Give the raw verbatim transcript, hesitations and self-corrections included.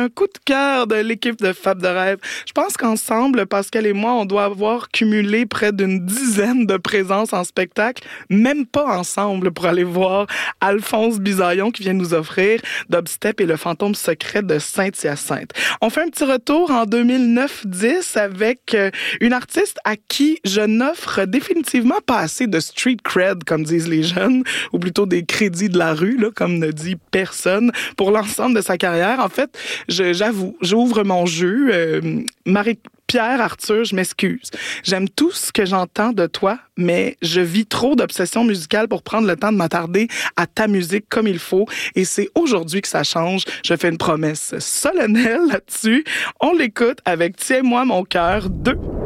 un coup de cœur de l'équipe de Fab de Rêve. Je pense qu'ensemble, Pascal et moi, on doit avoir cumulé près d'une dizaine de présences en spectacle, même pas ensemble, pour aller voir Alphonse Bisaillon qui vient nous offrir Dubstep et le fantôme secret de Saint-Hyacinthe. On fait un petit retour en deux mille neuf dix avec une artiste à qui je n'offre définitivement pas assez de street cred, comme disent les jeunes, ou plutôt des crédits de la rue, là, comme ne dit personne, pour l'ensemble de sa carrière. En fait, je, j'avoue, j'ouvre mon jeu. Euh, Marie Pierre Arthur, je m'excuse. J'aime tout ce que j'entends de toi, mais je vis trop d'obsessions musicales pour prendre le temps de m'attarder à ta musique comme il faut. Et c'est aujourd'hui que ça change. Je fais une promesse solennelle là-dessus. On l'écoute avec Tiens-moi mon cœur deux.